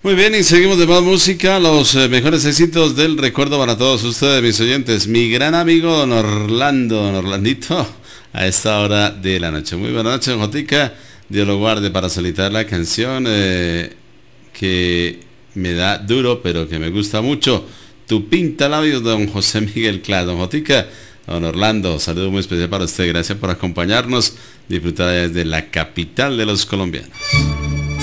Muy bien, y seguimos de más música, los mejores éxitos del recuerdo para todos ustedes, mis oyentes. Mi gran amigo don Orlando, don Orlandito, a esta hora de la noche. Muy buena noche, don Jotica. Dios lo guarde para solicitar la canción que me da duro, pero que me gusta mucho. Tu pinta labios, don José Miguel Clas. Don Jotica, don Orlando, saludo muy especial para usted. Gracias por acompañarnos, disfrutar desde la capital de los colombianos.